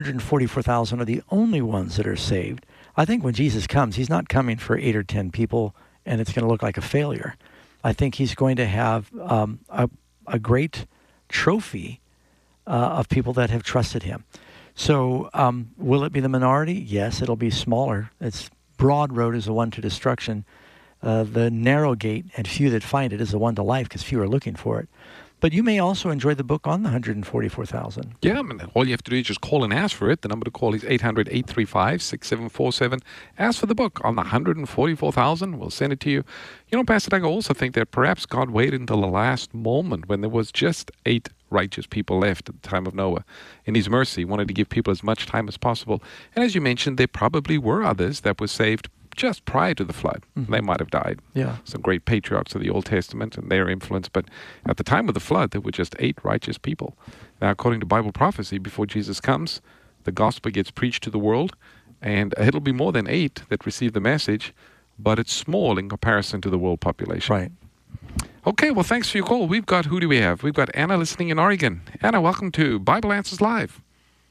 144,000 are the only ones that are saved. I think when Jesus comes, he's not coming for 8 or 10 people and it's going to look like a failure. I think he's going to have a great trophy of people that have trusted him. So will it be the minority? Yes, it'll be smaller. It's broad road is the one to destruction. The narrow gate and few that find it is the one to life because few are looking for it. But you may also enjoy the book on the 144,000. Yeah, I mean, all you have to do is just call and ask for it. The number to call is 800-835-6747. Ask for the book on the 144,000. We'll send it to you. You know, Pastor Doug, I also think that perhaps God waited until the last moment when there was just 8 righteous people left at the time of Noah. In his mercy, he wanted to give people as much time as possible. And as you mentioned, there probably were others that were saved just prior to the flood. Mm-hmm. They might have died. Yeah. Some great patriarchs of the Old Testament and their influence. But at the time of the flood, there were just 8 righteous people. Now, according to Bible prophecy, before Jesus comes, the gospel gets preached to the world, and it'll be more than 8 that receive the message, but it's small in comparison to the world population. Right. Okay, well, thanks for your call. Who do we have? We've got Anna listening in Oregon. Anna, welcome to Bible Answers Live.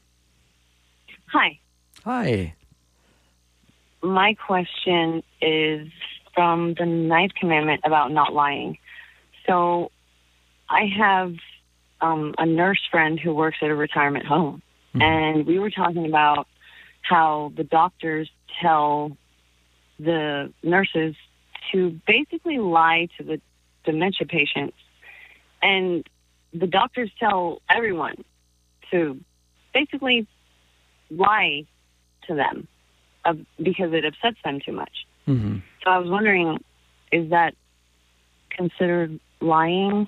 Hi. Hi. My question is from the 9th commandment about not lying. So I have a nurse friend who works at a retirement home, and we were talking about how the doctors tell the nurses to basically lie to the dementia patients, and the doctors tell everyone to basically lie to them because it upsets them too much. Mm-hmm. So I was wondering, is that considered lying?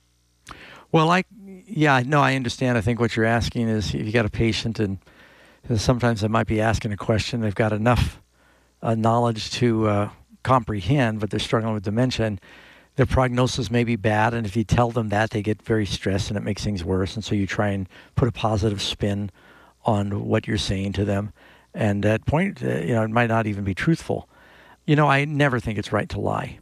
Well, I understand. I think what you're asking is if you got a patient and sometimes they might be asking a question, they've got enough knowledge to comprehend, but they're struggling with dementia and their prognosis may be bad. And if you tell them that, they get very stressed and it makes things worse. And so you try and put a positive spin on what you're saying to them. And at point, it might not even be truthful. I never think it's right to lie.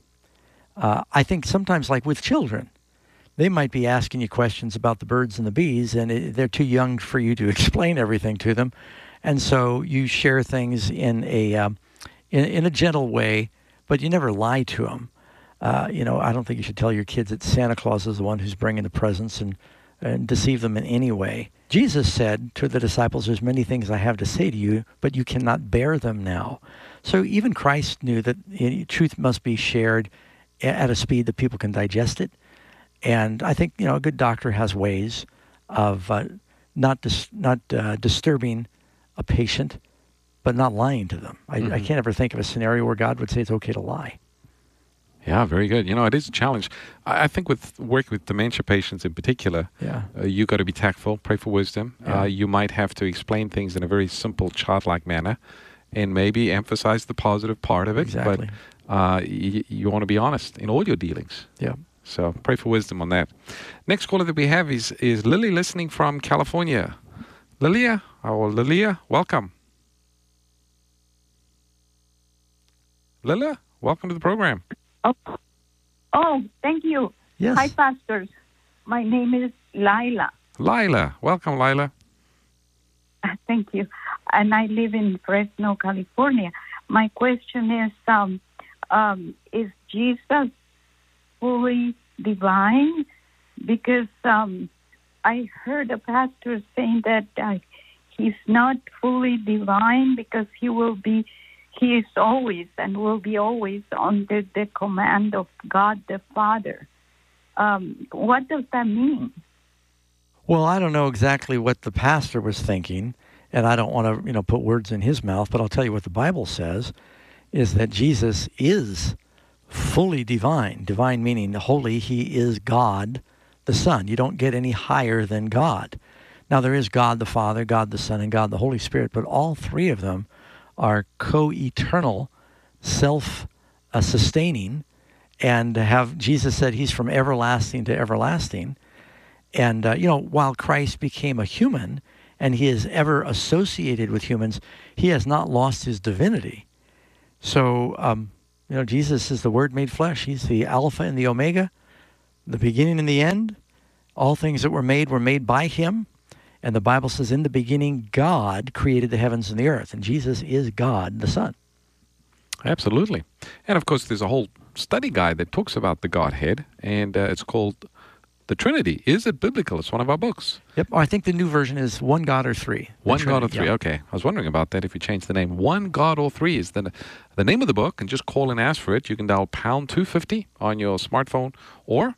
I think sometimes, like with children, they might be asking you questions about the birds and the bees, and they're too young for you to explain everything to them. And so you share things in a gentle way, but you never lie to them. I don't think you should tell your kids that Santa Claus is the one who's bringing the presents and deceive them in any way. Jesus said to the disciples, there's many things I have to say to you, but you cannot bear them now. So even Christ knew that truth must be shared at a speed that people can digest it. And I think, a good doctor has ways of not disturbing a patient, but not lying to them. I can't ever think of a scenario where God would say it's okay to lie. Yeah, very good. It is a challenge. I think with working with dementia patients in particular, you got to be tactful, pray for wisdom. Yeah. You might have to explain things in a very simple, childlike manner and maybe emphasize the positive part of it. Exactly. But you want to be honest in all your dealings. Yeah. So pray for wisdom on that. Next caller that we have is Lily listening from California. Lilia, welcome. Lilia, welcome to the program. Oh, thank you. Yes. Hi, pastors. My name is Lila. Lila, welcome, Lila. Thank you. And I live in Fresno, California. My question is Jesus fully divine? Because I heard a pastor saying that he's not fully divine because he is always and will be always under the command of God the Father. What does that mean? Well, I don't know exactly what the pastor was thinking, and I don't want to, put words in his mouth, but I'll tell you what the Bible says, is that Jesus is fully divine. Divine meaning holy. He is God the Son. You don't get any higher than God. Now, there is God the Father, God the Son, and God the Holy Spirit, but all three of them are co-eternal, self-sustaining, and Jesus said he's from everlasting to everlasting. And, while Christ became a human and he is ever associated with humans, he has not lost his divinity. So, Jesus is the Word made flesh. He's the Alpha and the Omega, the beginning and the end. All things that were made by him. And the Bible says, in the beginning, God created the heavens and the earth. And Jesus is God, the Son. Absolutely. And of course, there's a whole study guide that talks about the Godhead, and it's called The Trinity. Is it biblical? It's one of our books. Yep. I think the new version is one God or three. One God or three. Yeah. Okay. I was wondering about that if you change the name. One God or three is the name of the book, and just call and ask for it. You can dial pound 250 on your smartphone or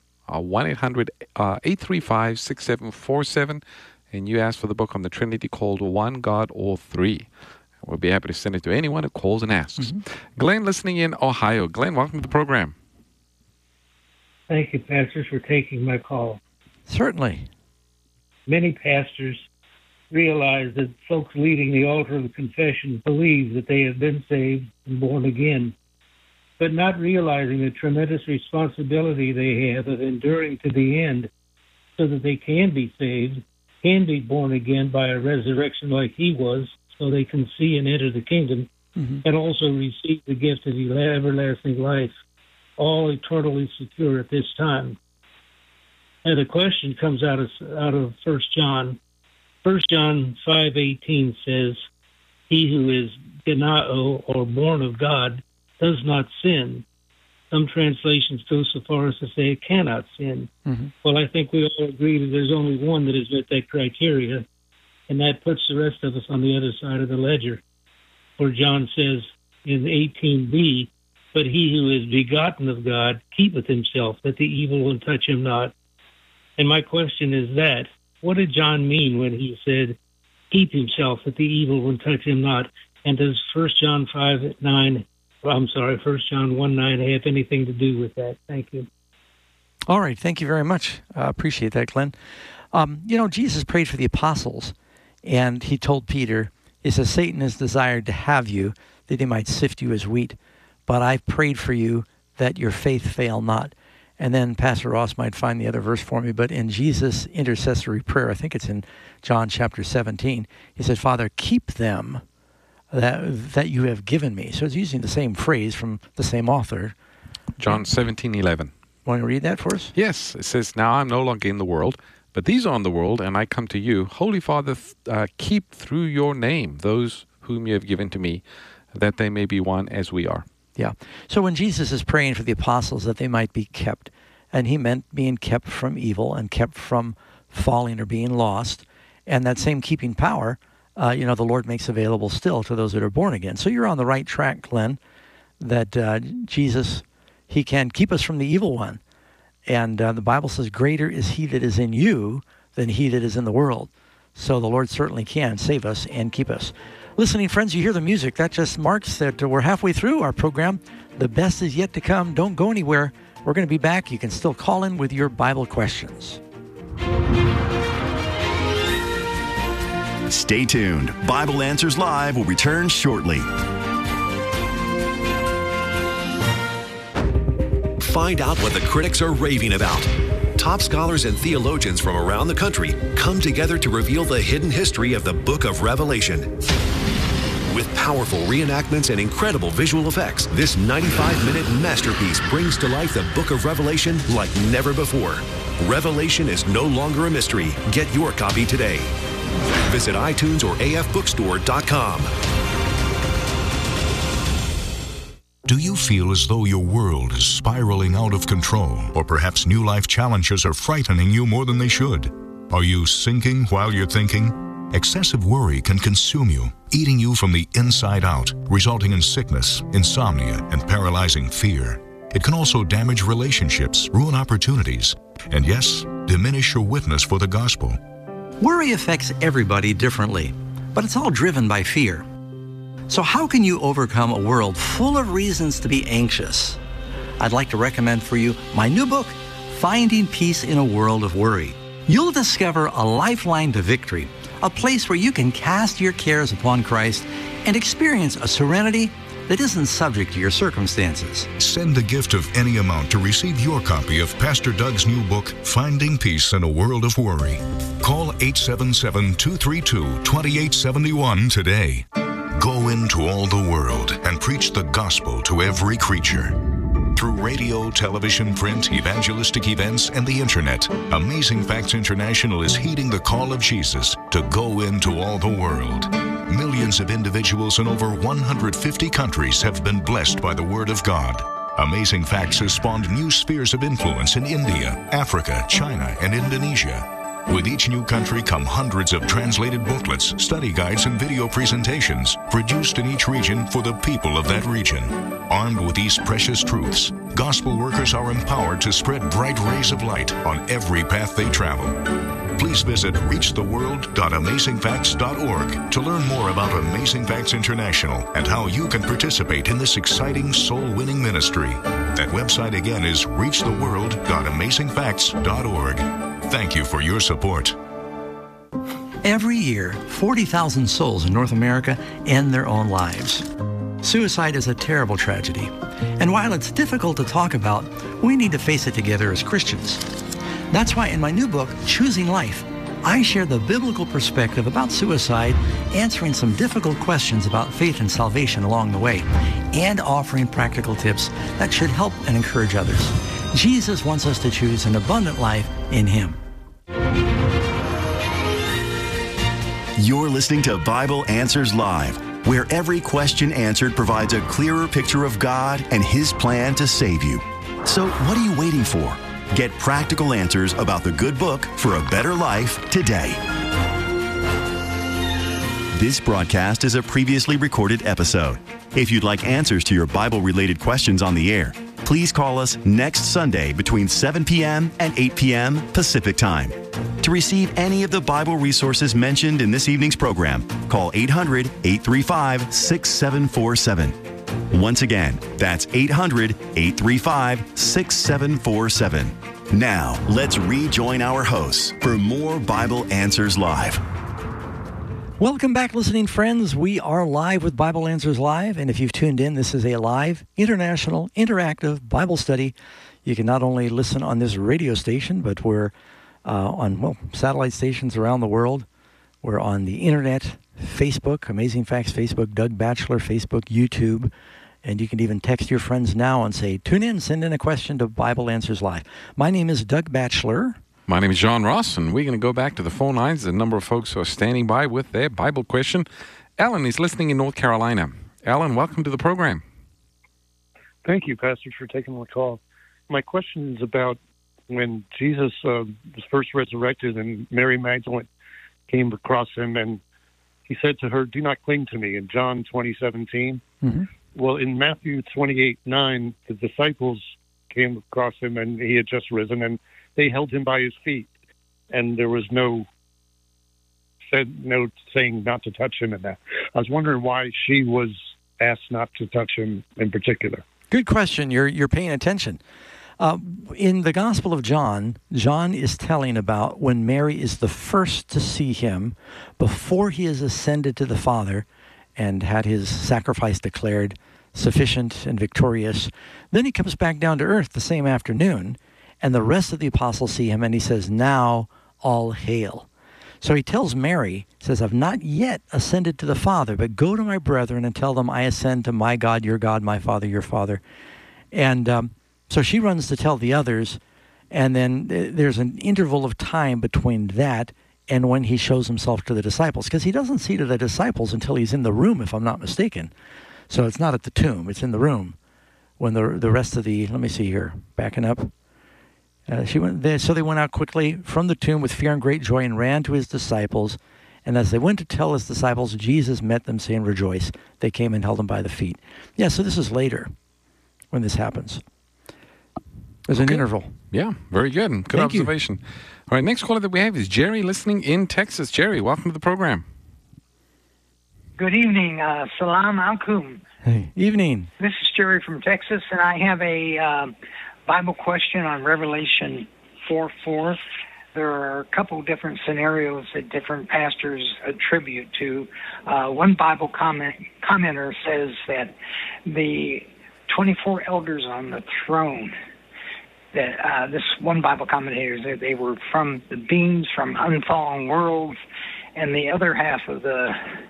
1-800-835-6747, and you ask for the book on the Trinity called One God or Three. We'll be happy to send it to anyone who calls and asks. Mm-hmm. Glenn, listening in Ohio. Glenn, welcome to the program. Thank you, pastors, for taking my call. Certainly. Many pastors realize that folks leading the altar of confession believe that they have been saved and born again, but not realizing the tremendous responsibility they have of enduring to the end so that they can be saved, can be born again by a resurrection like he was, so they can see and enter the kingdom, and also receive the gift of everlasting life, all eternally secure at this time. And the question comes out of 1 John. 1 John 5:18 says, "He who is genao, or born of God, does not sin." Some translations go so far as to say it cannot sin. Well, I think we all agree that there's only one that has met that criteria, and that puts the rest of us on the other side of the ledger, where John says in 18b, "But he who is begotten of God keepeth himself, that the evil one touch him not." And my question is that, what did John mean when he said, keep himself, that the evil one touch him not? And does 1 John 1:9 have anything to do with that? Thank you. All right. Thank you very much. Appreciate that, Glenn. Jesus prayed for the apostles, and he told Peter, he says, Satan has desired to have you, that he might sift you as wheat. But I've prayed for you that your faith fail not. And then Pastor Ross might find the other verse for me, but in Jesus' intercessory prayer, I think it's in John chapter 17, he said, Father, keep them that you have given me. So it's using the same phrase from the same author. John 17:11. Want to read that for us? Yes. It says, now I'm no longer in the world, but these are in the world, and I come to you. Holy Father, keep through your name those whom you have given to me, that they may be one as we are. Yeah. So when Jesus is praying for the apostles that they might be kept, and he meant being kept from evil and kept from falling or being lost, and that same keeping power, the Lord makes available still to those that are born again. So you're on the right track, Glenn, that Jesus, he can keep us from the evil one. And the Bible says, greater is he that is in you than he that is in the world. So the Lord certainly can save us and keep us. Listening friends, you hear the music. That just marks that we're halfway through our program. The best is yet to come. Don't go anywhere. We're going to be back. You can still call in with your Bible questions. Stay tuned. Bible Answers Live will return shortly. Find out what the critics are raving about. Top scholars and theologians from around the country come together to reveal the hidden history of the Book of Revelation. With powerful reenactments and incredible visual effects, this 95-minute masterpiece brings to life the Book of Revelation like never before. Revelation is no longer a mystery. Get your copy today. Visit iTunes or afbookstore.com. Do you feel as though your world is spiraling out of control, or perhaps new life challenges are frightening you more than they should? Are you sinking while you're thinking? Excessive worry can consume you, eating you from the inside out, resulting in sickness, insomnia, and paralyzing fear. It can also damage relationships, ruin opportunities, and yes, diminish your witness for the gospel. Worry affects everybody differently, but it's all driven by fear. So how can you overcome a world full of reasons to be anxious? I'd like to recommend for you my new book, Finding Peace in a World of Worry. You'll discover a lifeline to victory, a place where you can cast your cares upon Christ and experience a serenity that isn't subject to your circumstances. Send a gift of any amount to receive your copy of Pastor Doug's new book, Finding Peace in a World of Worry. Call 877-232-2871 today. Go into all the world and preach the gospel to every creature. through radio, television, print, evangelistic events, and the internet, Amazing Facts International is heeding the call of Jesus to go into all the world. Millions of individuals in over 150 countries have been blessed by the Word of God. Amazing Facts has spawned new spheres of influence in India, Africa, China, and Indonesia. With each new country come hundreds of translated booklets, study guides, and video presentations produced in each region for the people of that region. Armed with these precious truths, gospel workers are empowered to spread bright rays of light on every path they travel. Please visit reachtheworld.amazingfacts.org to learn more about Amazing Facts International and how you can participate in this exciting soul-winning ministry. That website again is reachtheworld.amazingfacts.org. Thank you for your support. Every year, 40,000 souls in North America end their own lives. Suicide is a terrible tragedy. And while it's difficult to talk about, we need to face it together as Christians. That's why in my new book, Choosing Life, I share the biblical perspective about suicide, answering some difficult questions about faith and salvation along the way, and offering practical tips that should help and encourage others. Jesus wants us to choose an abundant life in Him. You're listening to Bible Answers Live, where every question answered provides a clearer picture of God and His plan to save you. So what are you waiting for? Get practical answers about the good book for a better life today. This broadcast is a previously recorded episode. If you'd like answers to your Bible-related questions on the air, please call us next Sunday between 7 p.m. and 8 p.m. Pacific Time. To receive any of the Bible resources mentioned in this evening's program, call 800-835-6747. Once again, that's 800-835-6747. Now, let's rejoin our hosts for more Bible Answers Live. Welcome back, listening friends. We are live with Bible Answers Live, and if you've tuned in, this is a live, international, interactive Bible study. You can not only listen on this radio station, but we're on satellite stations around the world. We're on the internet, Facebook, Amazing Facts Facebook, Doug Batchelor Facebook, YouTube, and you can even text your friends now and say, tune in, send in a question to Bible Answers Live. My name is Doug Batchelor. My name is John Ross, and we're going to go back to the phone lines. The number of folks who are standing by with their Bible question. Alan is listening in North Carolina. Alan, welcome to the program. Thank you, Pastor, for taking my call. My question is about when Jesus was first resurrected and Mary Magdalene came across him, and he said to her, "Do not cling to me," in John 20:17. Mm-hmm. Well, in Matthew 28:9, the disciples came across him, and he had just risen, and they held him by his feet, and there was no saying not to touch him in that. I was wondering why she was asked not to touch him in particular. Good question. You're paying attention. In the Gospel of John, John is telling about when Mary is the first to see him before he has ascended to the Father and had his sacrifice declared sufficient and victorious. Then he comes back down to earth the same afternoon, and the rest of the apostles see him, and he says, "Now all hail." So he tells Mary, says, "I've not yet ascended to the Father, but go to my brethren and tell them I ascend to my God, my Father, your Father." And so she runs to tell the others, and then there's an interval of time between that and when he shows himself to the disciples, because he doesn't see to the disciples until he's in the room, if I'm not mistaken. So it's not at the tomb, it's in the room when the rest of the, let me see here, backing up. So they went out quickly from the tomb with fear and great joy and ran to his disciples. And as they went to tell his disciples, Jesus met them, saying, "Rejoice." They came and held him by the feet. Yeah, so this is later when this happens. There's an interval. Yeah, very good. Good Thank observation. You. All right, next caller that we have is Jerry listening in Texas. Jerry, welcome to the program. Good evening. Salam alaikum. Hey, evening. This is Jerry from Texas, and I have a Bible question on Revelation 4:4. There are a couple different scenarios that different pastors attribute to. One Bible commenter says that the 24 elders on the throne, that this one Bible commentator said they were from the beings from unfallen worlds, and the other half of the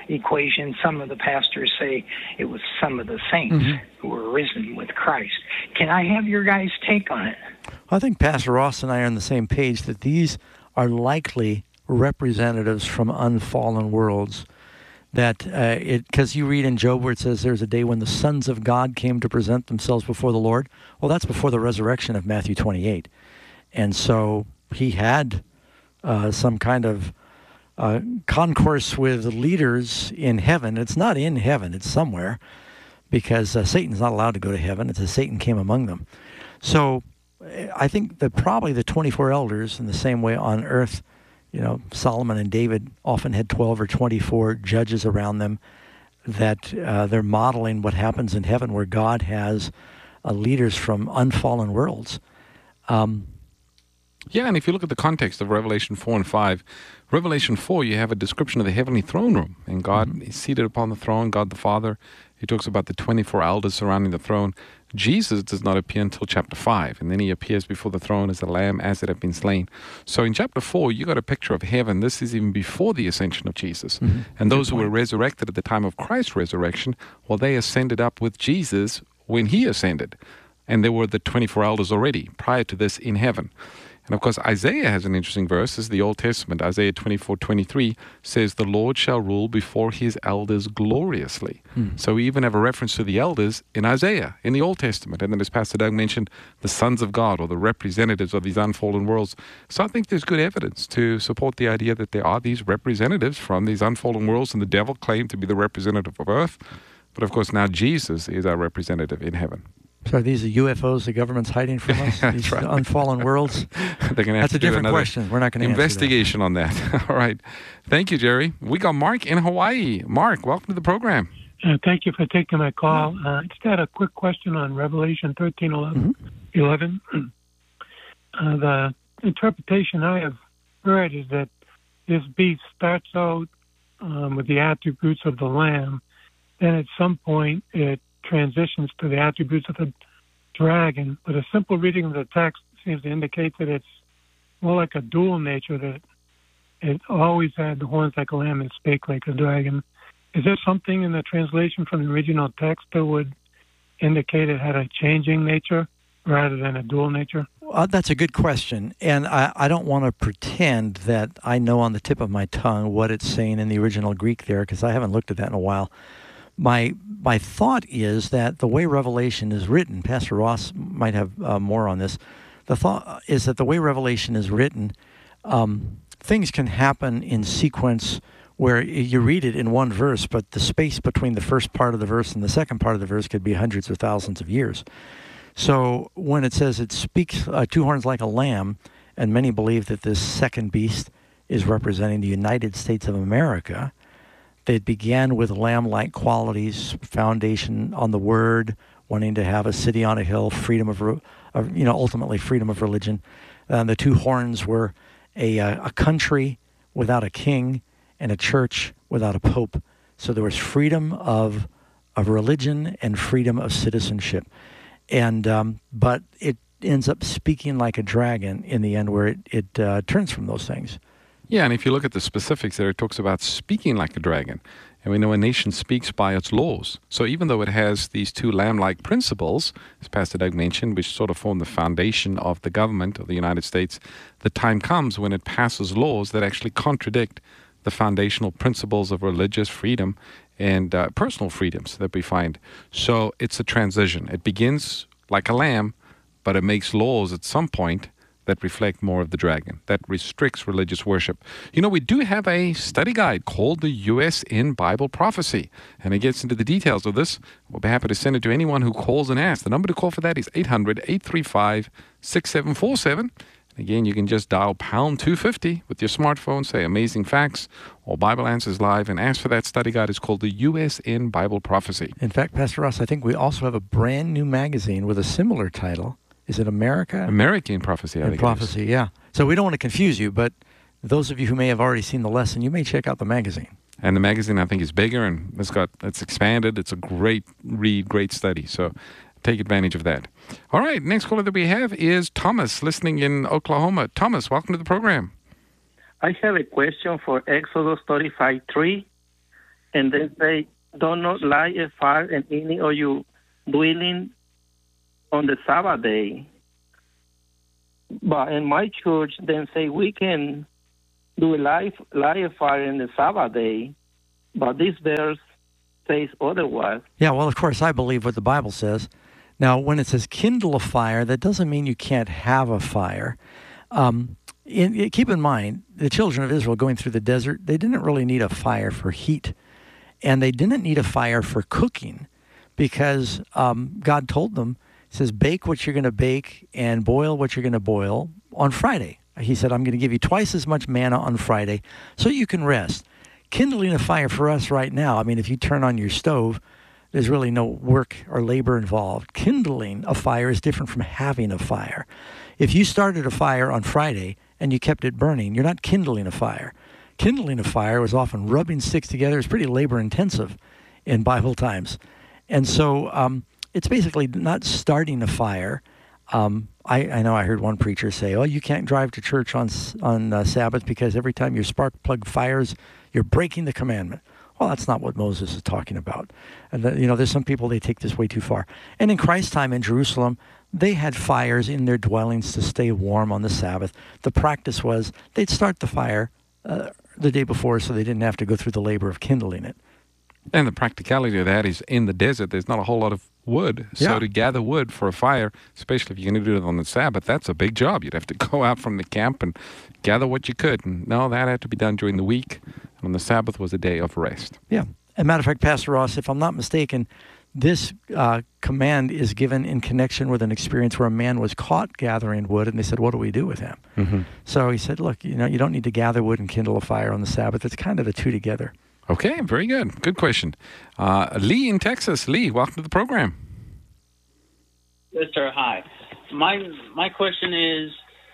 equation. Some of the pastors say it was some of the saints who were risen with Christ. Can I have your guys' take on it? I think Pastor Ross and I are on the same page that these are likely representatives from unfallen worlds. That because you read in Job where it says there's a day when the sons of God came to present themselves before the Lord. Well, that's before the resurrection of Matthew 28. And so he had some kind of concourse with leaders in heaven. It's not in heaven, it's somewhere, because Satan's not allowed to go to heaven. It says Satan came among them. So I think that probably the 24 elders, in the same way on earth, you know, Solomon and David often had 12 or 24 judges around them, that they're modeling what happens in heaven, where God has leaders from unfallen worlds. Yeah, and if you look at the context of Revelation 4 and 5, Revelation 4, you have a description of the heavenly throne room, and God is seated upon the throne, God the Father. He talks about the 24 elders surrounding the throne. Jesus does not appear until chapter 5, and then he appears before the throne as a lamb as it had been slain. So in chapter 4, you got a picture of heaven. This is even before the ascension of Jesus. And those who were resurrected at the time of Christ's resurrection, well, they ascended up with Jesus when he ascended. And there were the 24 elders already prior to this in heaven. And of course, Isaiah has an interesting verse. This is the Old Testament. Isaiah 24:23 says, "The Lord shall rule before his elders gloriously." So we even have a reference to the elders in Isaiah, in the Old Testament. And then as Pastor Doug mentioned, the sons of God, or the representatives of these unfallen worlds. So I think there's good evidence to support the idea that there are these representatives from these unfallen worlds, and the devil claimed to be the representative of earth. But of course, now Jesus is our representative in heaven. So are these the UFOs the government's hiding from us? These right. Unfallen worlds? They're gonna have That's to a do different another question. We're not going to investigation on that. All right. Thank you, Jerry. We got Mark in Hawaii. Mark, welcome to the program. Thank you for taking my call. I just had a quick question on Revelation 13:11. The interpretation I have heard is that this beast starts out with the attributes of the Lamb, then at some point it transitions to the attributes of the dragon. But a simple reading of the text seems to indicate that it's more like a dual nature, that it always had the horns like a lamb and spake like a dragon. Is there something in the translation from the original text that would indicate it had a changing nature rather than a dual nature? That's a good question, and I don't want to pretend that I know on the tip of my tongue what it's saying in the original Greek there, because I haven't looked at that in a while. My thought is that the way Revelation is written, Pastor Ross might have more on this, the thought is that the way Revelation is written, things can happen in sequence where you read it in one verse, but the space between the first part of the verse and the second part of the verse could be hundreds or thousands of years. So when it says it speaks two horns like a lamb, and many believe that this second beast is representing the United States of America, that began with lamb-like qualities, foundation on the word, wanting to have a city on a hill, freedom of, ultimately freedom of religion. The two horns were a country without a king and a church without a pope. So there was freedom of religion and freedom of citizenship. And but it ends up speaking like a dragon in the end, where it turns from those things. Yeah, and if you look at the specifics there, it talks about speaking like a dragon. And we know a nation speaks by its laws. So even though it has these two lamb-like principles, as Pastor Doug mentioned, which sort of form the foundation of the government of the United States, the time comes when it passes laws that actually contradict the foundational principles of religious freedom and personal freedoms that we find. So it's a transition. It begins like a lamb, but it makes laws at some point that reflect more of the dragon, that restricts religious worship. You know, we do have a study guide called the U.S. in Bible Prophecy, and it gets into the details of this. We'll be happy to send it to anyone who calls and asks. The number to call for that is 800-835-6747. Again, you can just dial pound 250 with your smartphone, say Amazing Facts or Bible Answers Live, and ask for that study guide. It's called the U.S. in Bible Prophecy. In fact, Pastor Ross, I think we also have a brand new magazine with a similar title. Is it America? American Prophecy, I think. Prophecy, yeah. So we don't want to confuse you, but those of you who may have already seen the lesson, you may check out the magazine. And the magazine, I think, is bigger, and it's expanded. It's a great read, great study. So take advantage of that. All right, next caller that we have is Thomas, listening in Oklahoma. Thomas, welcome to the program. I have a question for Exodus 35:3. and then say, "Do not light a fire in any of your dwelling on the Sabbath day." But in my church, then say we can do a light a fire in the Sabbath day, but this verse says otherwise. Yeah, well, of course, I believe what the Bible says. Now, when it says kindle a fire, that doesn't mean you can't have a fire. Keep in mind, the children of Israel going through the desert, they didn't really need a fire for heat, and they didn't need a fire for cooking, because God told them, He says, bake what you're going to bake and boil what you're going to boil on Friday. He said, I'm going to give you twice as much manna on Friday so you can rest. Kindling a fire for us right now, I mean, if you turn on your stove, there's really no work or labor involved. Kindling a fire is different from having a fire. If you started a fire on Friday and you kept it burning, you're not kindling a fire. Kindling a fire was often rubbing sticks together. It's pretty labor intensive in Bible times. And so it's basically not starting a fire. I know I heard one preacher say, oh, you can't drive to church on Sabbath because every time your spark plug fires, you're breaking the commandment. Well, that's not what Moses is talking about. And there's some people, they take this way too far. And in Christ's time in Jerusalem, they had fires in their dwellings to stay warm on the Sabbath. The practice was they'd start the fire the day before so they didn't have to go through the labor of kindling it. And the practicality of that is in the desert, there's not a whole lot of wood. So to gather wood for a fire, especially if you're going to do it on the Sabbath, that's a big job. You'd have to go out from the camp and gather what you could. And no, that had to be done during the week. And on the Sabbath was a day of rest. Yeah. As a matter of fact, Pastor Ross, if I'm not mistaken, this command is given in connection with an experience where a man was caught gathering wood, and they said, what do we do with him? Mm-hmm. So he said, look, you don't need to gather wood and kindle a fire on the Sabbath. It's kind of the two together. Okay, very good. Good question. Lee in Texas. Lee, welcome to the program. Yes, sir. Hi. My question is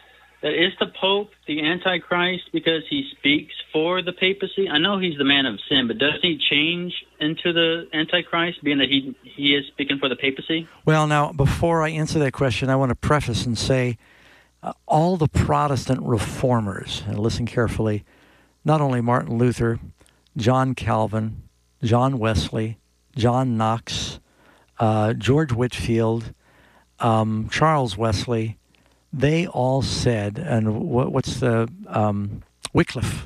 the Pope the Antichrist because he speaks for the papacy? I know he's the man of sin, but does he change into the Antichrist, being that he is speaking for the papacy? Well, now, before I answer that question, I want to preface and say all the Protestant reformers, and listen carefully, not only Martin Luther, John Calvin, John Wesley, John Knox, George Whitefield, Charles Wesley, they all said, and what's the Wycliffe,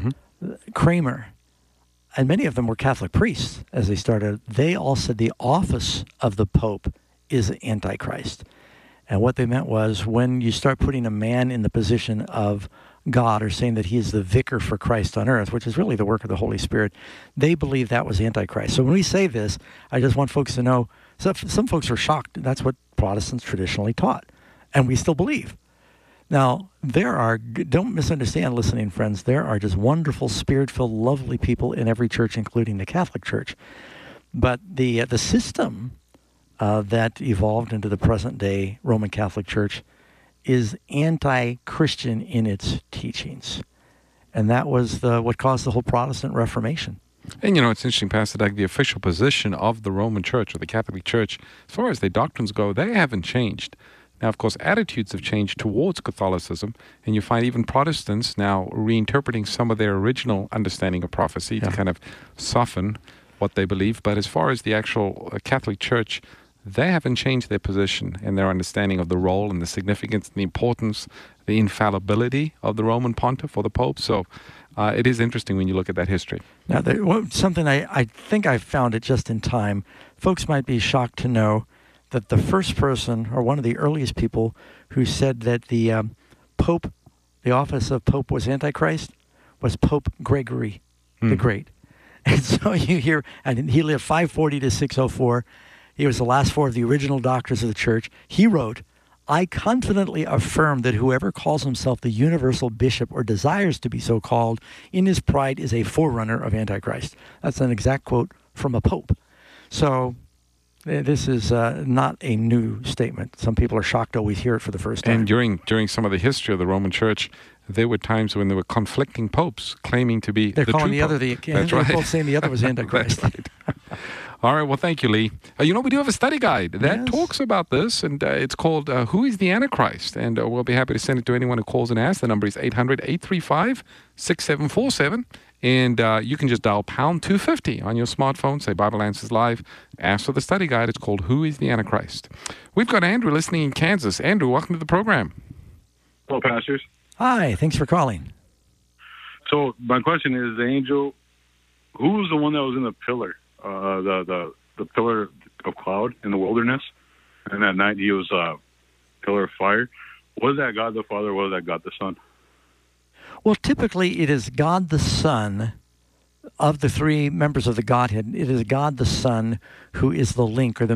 Kramer, and many of them were Catholic priests as they started, they all said the office of the Pope is Antichrist. And what they meant was when you start putting a man in the position of God or saying that he is the vicar for Christ on earth, which is really the work of the Holy Spirit, they believe that was Antichrist. So when we say this, I just want folks to know, some folks are shocked. That's what Protestants traditionally taught, and we still believe. Now, don't misunderstand, listening friends, there are just wonderful, spirit-filled, lovely people in every church, including the Catholic Church. But the system that evolved into the present-day Roman Catholic Church is anti-Christian in its teachings. And that was what caused the whole Protestant Reformation. And it's interesting, Pastor Doug, the official position of the Roman Church or the Catholic Church, as far as their doctrines go, they haven't changed. Now, of course, attitudes have changed towards Catholicism, and you find even Protestants now reinterpreting some of their original understanding of prophecy to kind of soften what they believe. But as far as the actual Catholic Church, they haven't changed their position and their understanding of the role and the significance and the importance, the infallibility of the Roman pontiff or the Pope. So it is interesting when you look at that history. Now, something I think I found it just in time. Folks might be shocked to know that the first person, or one of the earliest people, who said that the Pope, the office of Pope was Antichrist, was Pope Gregory the Great. And so you hear, and he lived 540 to 604. He was the last four of the original doctors of the church. He wrote, I confidently affirm that whoever calls himself the universal bishop or desires to be so called in his pride is a forerunner of Antichrist. That's an exact quote from a pope. So this is not a new statement. Some people are shocked to always hear it for the first time. And during some of the history of the Roman Church, there were times when there were conflicting popes claiming to be They're the calling true the other pope. That's right. They're both saying the other was Antichrist. That's right. All right, well, thank you, Lee. We do have a study guide that talks about this, and it's called Who is the Antichrist? And we'll be happy to send it to anyone who calls and asks. The number is 800-835-6747, And you can just dial pound 250 on your smartphone, say Bible Answers Live, ask for the study guide. It's called Who is the Antichrist? We've got Andrew listening in Kansas. Andrew, welcome to the program. Hello, pastors. Hi, thanks for calling. So my question is, the angel, who was the one that was in the pillar, the pillar of cloud in the wilderness? And that night he was a pillar of fire. Was that God the Father or was that God the Son? Well, typically it is God the Son. Of the three members of the Godhead, it is God the Son who is the link or the